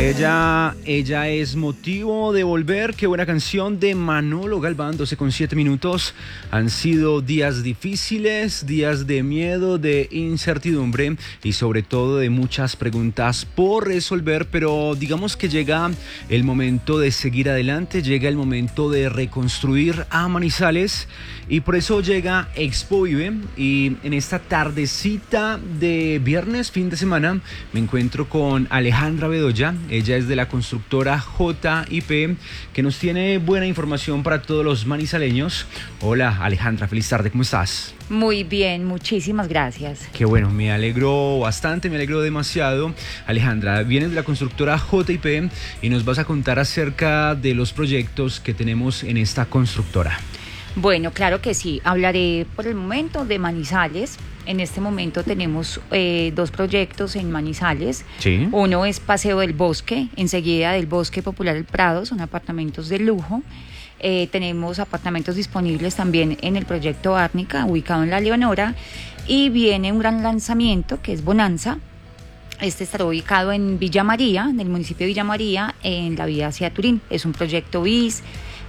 Ella es motivo de volver. Qué buena canción de Manolo Galván, 12:07. Han sido días difíciles, días de miedo, de incertidumbre y sobre todo de muchas preguntas por resolver, pero digamos que llega el momento de seguir adelante, llega el momento de reconstruir a Manizales y por eso llega Expo Vive. Y en esta tardecita de viernes, fin de semana, me encuentro con Alejandra Bedoya. Ella es de la constructora JIP, que nos tiene buena información para todos los manizaleños. Hola Alejandra, feliz tarde, ¿cómo estás? Muy bien, muchísimas gracias. Qué bueno, me alegro bastante, me alegro demasiado. Alejandra, vienes de la constructora JIP y nos vas a contar acerca de los proyectos que tenemos en esta constructora. Bueno, claro que sí, hablaré por el momento de Manizales. En este momento tenemos dos proyectos en Manizales. Sí. Uno es Paseo del Bosque, enseguida del Bosque Popular El Prado, son apartamentos de lujo. Tenemos apartamentos disponibles también en el proyecto Árnica, ubicado en La Leonora. Y viene un gran lanzamiento que es Bonanza. Este estará ubicado en Villa María, en el municipio de Villa María, en la vía hacia Turín. Es un proyecto BIS,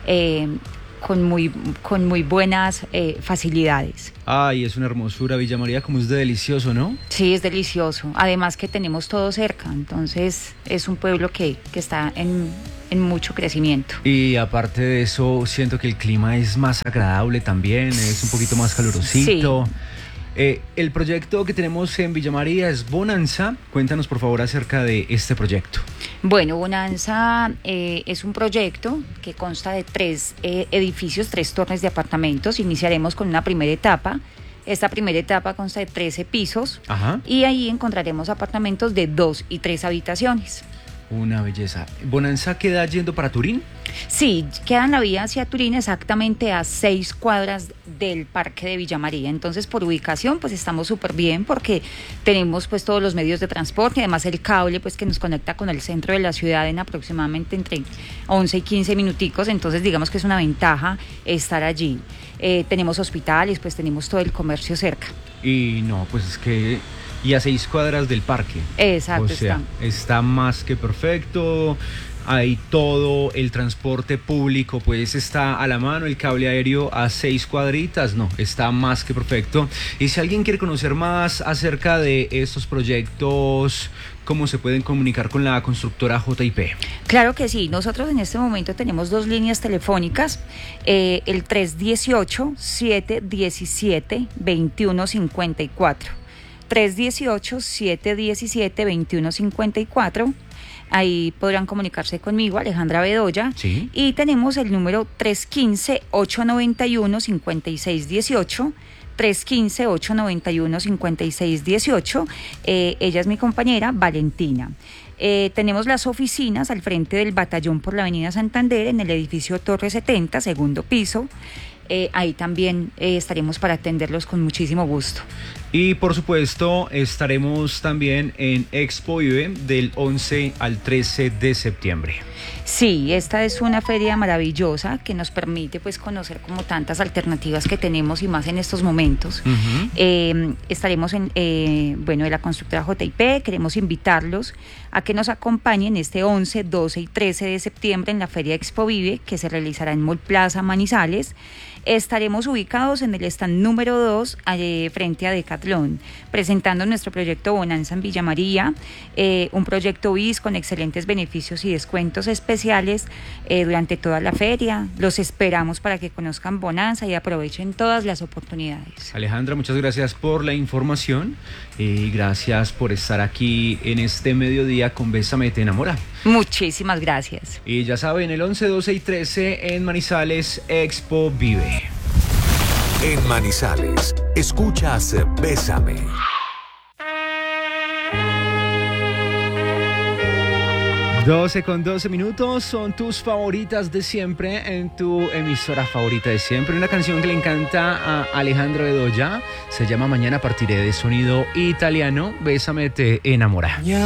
con muy buenas facilidades. Ay, es una hermosura Villa María, como es de delicioso, ¿no? Sí, es delicioso. Además que tenemos todo cerca, entonces es un pueblo que está en mucho crecimiento. Y aparte de eso, siento que el clima es más agradable también, es un poquito más calurosito. Sí. El proyecto que tenemos en Villa María es Bonanza. Cuéntanos por favor acerca de este proyecto. Bueno, Bonanza es un proyecto que consta de 3 edificios, 3 torres de apartamentos. Iniciaremos con una primera etapa. Esta primera etapa consta de 13 pisos. Ajá. Y ahí encontraremos apartamentos de 2 y 3 habitaciones. Una belleza. ¿Bonanza queda yendo para Turín? Sí, queda en la vía hacia Turín, exactamente a 6 cuadras del Parque de Villa María. Entonces, por ubicación, pues estamos súper bien porque tenemos pues todos los medios de transporte, además el cable pues que nos conecta con el centro de la ciudad en aproximadamente entre 11 y 15 minuticos. Entonces, digamos que es una ventaja estar allí. Tenemos hospitales, pues tenemos todo el comercio cerca. Y no, pues es que... Y a 6 cuadras del parque. Exacto. O sea, está más que perfecto. Hay todo el transporte público, pues está a la mano, el cable aéreo a 6 cuadritas, no, está más que perfecto. Y si alguien quiere conocer más acerca de estos proyectos, ¿cómo se pueden comunicar con la constructora JIP? Claro que sí, nosotros en este momento tenemos 2 líneas telefónicas, el 318-717-2154. 318-717-2154. Ahí podrán comunicarse conmigo, Alejandra Bedoya. Sí. Y tenemos el número 315-891-5618. 315-891-5618. Ella es mi compañera, Valentina. Tenemos las oficinas al frente del batallón por la avenida Santander, en el edificio Torre 70, segundo piso. Ahí también estaremos para atenderlos con muchísimo gusto. Y por supuesto estaremos también en Expo Vive del 11 al 13 de septiembre. Sí, esta es una feria maravillosa que nos permite pues conocer como tantas alternativas que tenemos y más en estos momentos. Uh-huh. Estaremos de la constructora JIP. Queremos invitarlos a que nos acompañen este 11, 12 y 13 de septiembre en la feria Expo Vive, que se realizará en Mall Plaza Manizales. Estaremos ubicados en el stand número 2 frente a Decathlon, presentando nuestro proyecto Bonanza en Villa María, un proyecto BIS con excelentes beneficios y descuentos especiales durante toda la feria. Los esperamos para que conozcan Bonanza y aprovechen todas las oportunidades. Alejandra, muchas gracias por la información y gracias por estar aquí en este mediodía con Bésame Te Enamora. Muchísimas gracias. Y ya saben, el 11, 12 y 13 en Manizales, Expo Vive. En Manizales, escuchas Bésame. 12:12 son tus favoritas de siempre en tu emisora favorita de siempre. Una canción que le encanta a Alejandra Bedoya, se llama Mañana partiré, de sonido italiano. Bésame Te Enamora.